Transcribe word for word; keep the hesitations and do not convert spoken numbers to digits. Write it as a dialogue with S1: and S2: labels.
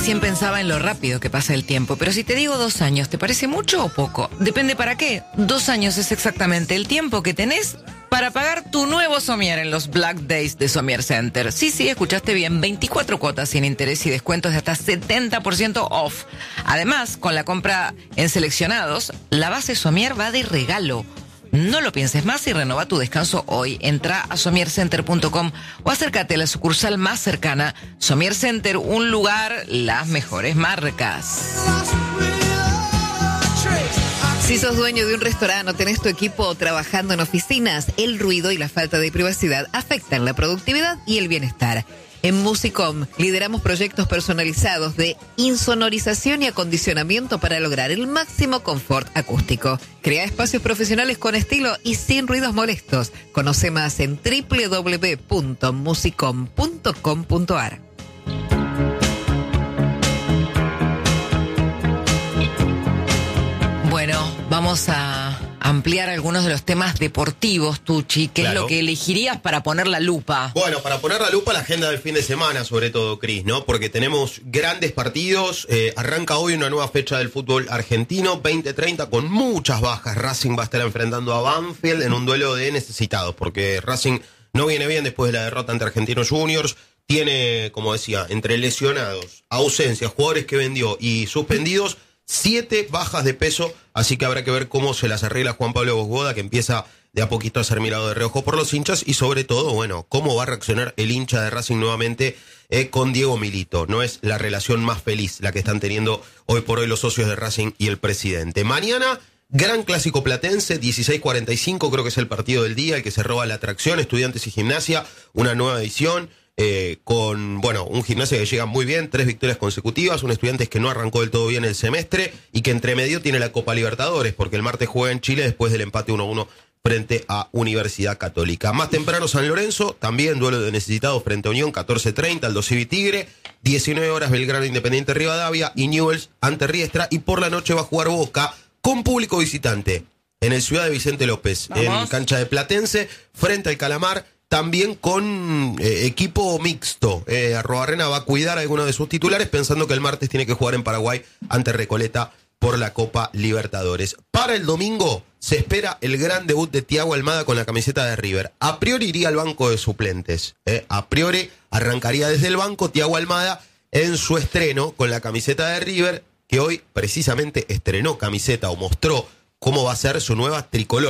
S1: Recién pensaba en lo rápido que pasa el tiempo, pero si te digo dos años, ¿te parece mucho o poco? Depende para qué. Dos años es exactamente el tiempo que tenés para pagar tu nuevo somier en los Black Days de Somier Center. Sí, sí, escuchaste bien, veinticuatro cuotas sin interés y descuentos de hasta setenta por ciento off. Además, con la compra en seleccionados, la base somier va de regalo. No lo pienses más y renova tu descanso hoy. Entra a somier center punto com o acércate a la sucursal más cercana. Somier Center, un lugar, las mejores marcas.
S2: Si sos dueño de un restaurante o tenés tu equipo trabajando en oficinas, el ruido y la falta de privacidad afectan la productividad y el bienestar. En Musicom lideramos proyectos personalizados de insonorización y acondicionamiento para lograr el máximo confort acústico. Crea espacios profesionales con estilo y sin ruidos molestos. Conoce más en doble u doble u doble u punto musicom punto com punto a r.
S1: Bueno, vamos a ampliar algunos de los temas deportivos, Tucci. ¿Qué
S3: Claro.
S1: es lo que elegirías para poner la lupa?
S3: Bueno, para poner la lupa, la agenda del fin de semana, sobre todo, Cris, ¿no? Porque tenemos grandes partidos. Eh, arranca hoy una nueva fecha del fútbol argentino, veinte treinta, con muchas bajas. Racing va a estar enfrentando a Banfield en un duelo de necesitados, porque Racing no viene bien después de la derrota ante Argentinos Juniors. Tiene, como decía, entre lesionados, ausencias, jugadores que vendió y suspendidos, siete bajas de peso, así que habrá que ver cómo se las arregla Juan Pablo Bosboda, que empieza de a poquito a ser mirado de reojo por los hinchas, y sobre todo, bueno, cómo va a reaccionar el hincha de Racing nuevamente eh, con Diego Milito. No es la relación más feliz la que están teniendo hoy por hoy los socios de Racing y el presidente. Mañana, gran clásico platense, dieciséis cuarenta y cinco, creo que es el partido del día, el que se roba la atracción, Estudiantes y Gimnasia, una nueva edición. Eh, con, bueno, un Gimnasia que llega muy bien, tres victorias consecutivas, un Estudiantes que no arrancó del todo bien el semestre y que entre medio tiene la Copa Libertadores, porque el martes juega en Chile después del empate uno a uno frente a Universidad Católica. Más temprano San Lorenzo, también duelo de necesitados frente a Unión, catorce treinta, Aldo Civi Tigre, diecinueve horas Belgrano Independiente Rivadavia y Newell's ante Riestra, y por la noche va a jugar Boca con público visitante en el Ciudad de Vicente López,
S1: Vamos.
S3: en cancha de Platense, frente al Calamar. También con eh, equipo mixto. Eh, Arrobarrena va a cuidar a alguno de sus titulares, pensando que el martes tiene que jugar en Paraguay ante Recoleta por la Copa Libertadores. Para el domingo se espera el gran debut de Thiago Almada con la camiseta de River. A priori iría al banco de suplentes. Eh. A priori arrancaría desde el banco Thiago Almada en su estreno con la camiseta de River, que hoy precisamente estrenó camiseta o mostró cómo va a ser su nueva tricolor.